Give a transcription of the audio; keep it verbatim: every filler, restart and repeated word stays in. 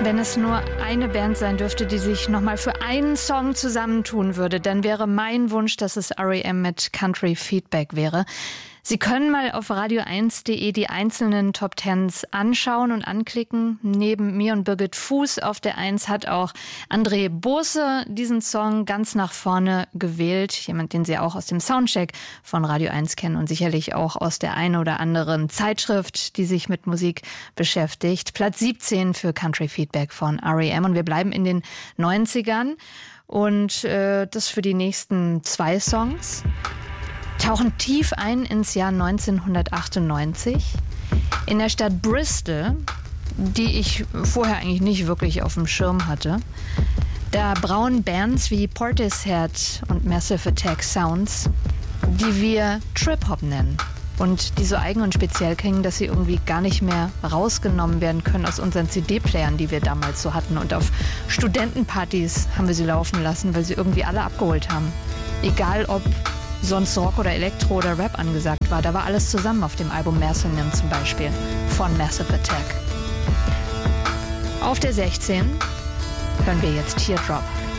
Wenn es nur eine Band sein dürfte, die sich nochmal für einen Song zusammentun würde, dann wäre mein Wunsch, dass es R E M mit Country Feedback wäre. Sie können mal auf radio eins punkt de die einzelnen Top Tens anschauen und anklicken. Neben mir und Birgit Fuß auf der Eins hat auch André Bose diesen Song ganz nach vorne gewählt. Jemand, den Sie auch aus dem Soundcheck von Radio eins kennen und sicherlich auch aus der einen oder anderen Zeitschrift, die sich mit Musik beschäftigt. Platz siebzehn für Country Feedback von R E M. Und wir bleiben in den neunzigern. Und äh, das für die nächsten zwei Songs. Tauchen tief ein ins Jahr neunzehnhundertachtundneunzig in der Stadt Bristol, die ich vorher eigentlich nicht wirklich auf dem Schirm hatte. Da brauen Bands wie Portishead und Massive Attack Sounds, die wir Trip-Hop nennen und die so eigen und speziell klingen, dass sie irgendwie gar nicht mehr rausgenommen werden können aus unseren C D-Playern, die wir damals so hatten. Und auf Studentenpartys haben wir sie laufen lassen, weil sie irgendwie alle abgeholt haben. Egal ob sonst Rock oder Elektro oder Rap angesagt war. Da war alles zusammen auf dem Album Mercenary zum Beispiel von Massive Attack. Auf der sechzehn hören wir jetzt Teardrop.